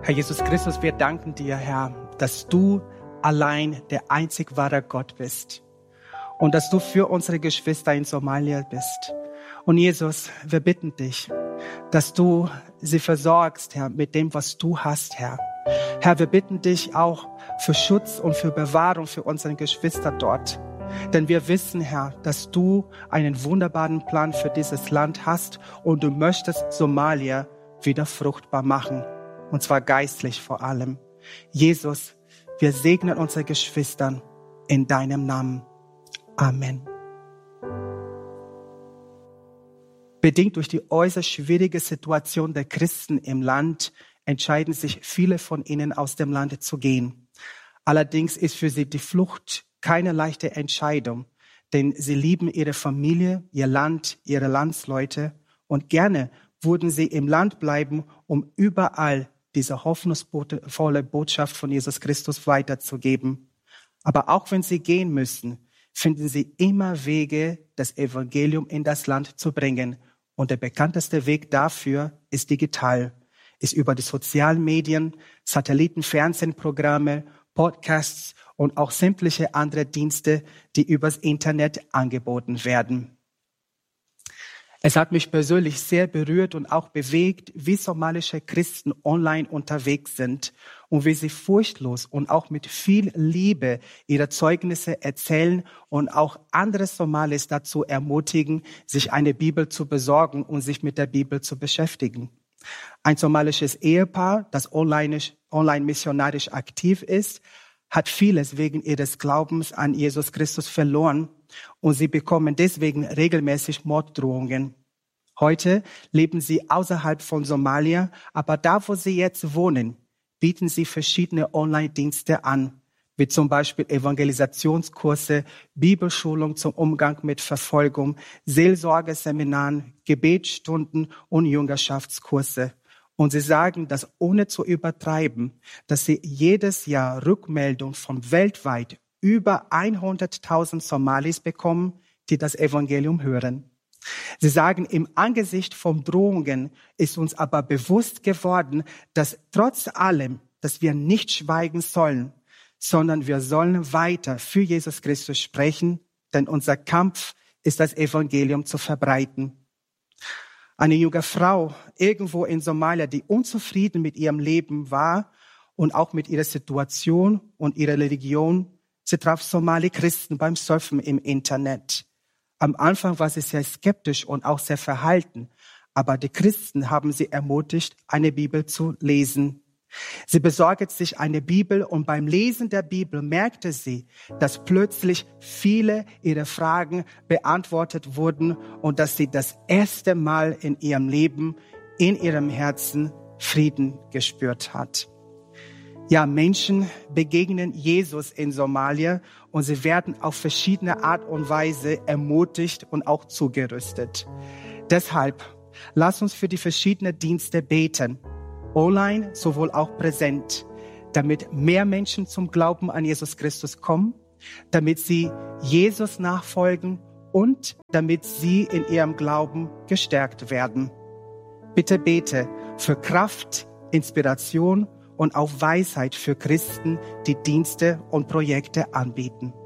Herr Jesus Christus, wir danken dir, Herr, dass du allein der einzig wahre Gott bist und dass du für unsere Geschwister in Somalia bist. Und Jesus, wir bitten dich, dass du sie versorgst, Herr, mit dem, was du hast, Herr. Herr, wir bitten dich auch für Schutz und für Bewahrung für unsere Geschwister dort. Denn wir wissen, Herr, dass du einen wunderbaren Plan für dieses Land hast und du möchtest Somalia wieder fruchtbar machen. Und zwar geistlich vor allem. Jesus, wir segnen unsere Geschwister in deinem Namen. Amen. Bedingt durch die äußerst schwierige Situation der Christen im Land entscheiden sich viele von ihnen, aus dem Land zu gehen. Allerdings ist für sie die Flucht keine leichte Entscheidung, denn sie lieben ihre Familie, ihr Land, ihre Landsleute und gerne würden sie im Land bleiben, um überall diese hoffnungsvolle Botschaft von Jesus Christus weiterzugeben. Aber auch wenn sie gehen müssen, finden sie immer Wege, das Evangelium in das Land zu bringen. Und der bekannteste Weg dafür ist digital, ist über die sozialen Medien, Satellitenfernsehprogramme, Podcasts und auch sämtliche andere Dienste, die übers Internet angeboten werden. Es hat mich persönlich sehr berührt und auch bewegt, wie somalische Christen online unterwegs sind und wie sie furchtlos und auch mit viel Liebe ihre Zeugnisse erzählen und auch andere Somalis dazu ermutigen, sich eine Bibel zu besorgen und sich mit der Bibel zu beschäftigen. Ein somalisches Ehepaar, das online missionarisch aktiv ist, hat vieles wegen ihres Glaubens an Jesus Christus verloren und sie bekommen deswegen regelmäßig Morddrohungen. Heute leben sie außerhalb von Somalia, aber da, wo sie jetzt wohnen, bieten sie verschiedene Online-Dienste an, wie zum Beispiel Evangelisationskurse, Bibelschulung zum Umgang mit Verfolgung, Seelsorgeseminaren, Gebetsstunden und Jüngerschaftskurse. Und sie sagen, dass ohne zu übertreiben, dass sie jedes Jahr Rückmeldung von weltweit über 100.000 Somalis bekommen, die das Evangelium hören. Sie sagen, im Angesicht von Drohungen ist uns aber bewusst geworden, dass trotz allem, dass wir nicht schweigen sollen, sondern wir sollen weiter für Jesus Christus sprechen, denn unser Kampf ist, das Evangelium zu verbreiten. Eine junge Frau irgendwo in Somalia, die unzufrieden mit ihrem Leben war und auch mit ihrer Situation und ihrer Religion, sie traf Somali-Christen beim Surfen im Internet. Am Anfang war sie sehr skeptisch und auch sehr verhalten, aber die Christen haben sie ermutigt, eine Bibel zu lesen. Sie besorgte sich eine Bibel und beim Lesen der Bibel merkte sie, dass plötzlich viele ihrer Fragen beantwortet wurden und dass sie das erste Mal in ihrem Leben, in ihrem Herzen Frieden gespürt hat. Ja, Menschen begegnen Jesus in Somalia und sie werden auf verschiedene Art und Weise ermutigt und auch zugerüstet. Deshalb, lass uns für die verschiedenen Dienste beten. Online, sowohl auch präsent, damit mehr Menschen zum Glauben an Jesus Christus kommen, damit sie Jesus nachfolgen und damit sie in ihrem Glauben gestärkt werden. Bitte bete für Kraft, Inspiration und auch Weisheit für Christen, die Dienste und Projekte anbieten.